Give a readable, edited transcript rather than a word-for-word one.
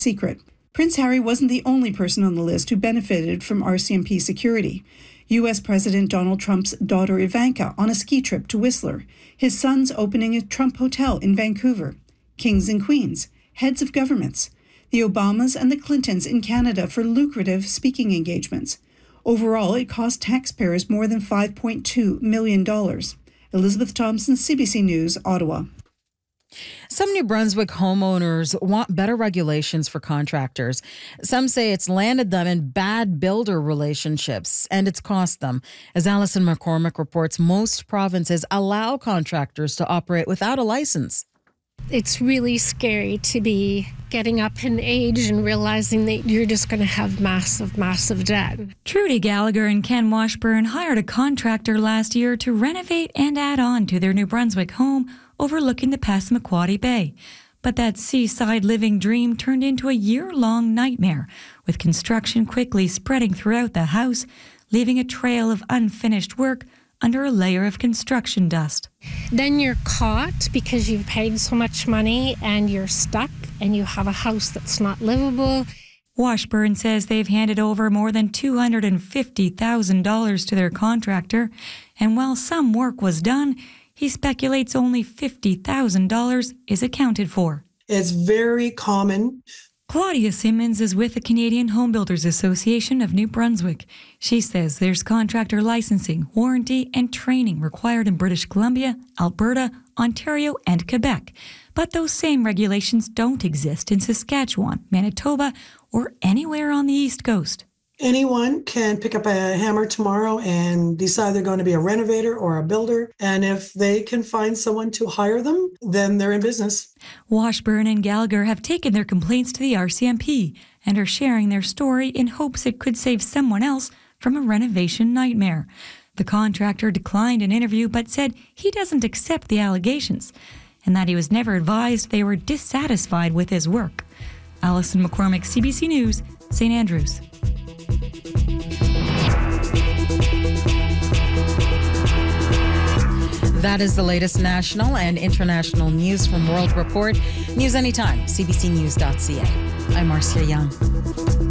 secret. Prince Harry wasn't the only person on the list who benefited from RCMP security. U.S. President Donald Trump's daughter Ivanka on a ski trip to Whistler. His son's opening a Trump hotel in Vancouver. Kings and queens, heads of governments. The Obamas and the Clintons in Canada for lucrative speaking engagements. Overall, it cost taxpayers more than $5.2 million. Elizabeth Thompson, CBC News, Ottawa. Some New Brunswick homeowners want better regulations for contractors. Some say it's landed them in bad builder relationships, and it's cost them. As Alison McCormick reports, most provinces allow contractors to operate without a license. It's really scary to be getting up in age and realizing that you're just going to have massive debt. Trudy Gallagher and Ken Washburn hired a contractor last year to renovate and add on to their New Brunswick home overlooking the Passamaquoddy Bay. But that seaside living dream turned into a year-long nightmare, with construction quickly spreading throughout the house, leaving a trail of unfinished work under a layer of construction dust. Then you're caught because you've paid so much money and you're stuck and you have a house that's not livable. Washburn says they've handed over more than $250,000 to their contractor, and while some work was done, he speculates only $50,000 is accounted for. It's very common. Claudia Simmons is with the Canadian Home Builders Association of New Brunswick. She says there's contractor licensing, warranty, and training required in British Columbia, Alberta, Ontario, and Quebec. But those same regulations don't exist in Saskatchewan, Manitoba, or anywhere on the East Coast. Anyone can pick up a hammer tomorrow and decide they're going to be a renovator or a builder. And if they can find someone to hire them, then they're in business. Washburn and Gallagher have taken their complaints to the RCMP and are sharing their story in hopes it could save someone else from a renovation nightmare. The contractor declined an interview but said he doesn't accept the allegations and that he was never advised they were dissatisfied with his work. Alison McCormick, CBC News, St. Andrews. That is the latest national and international news from World Report. News anytime, cbcnews.ca. I'm Marcia Young.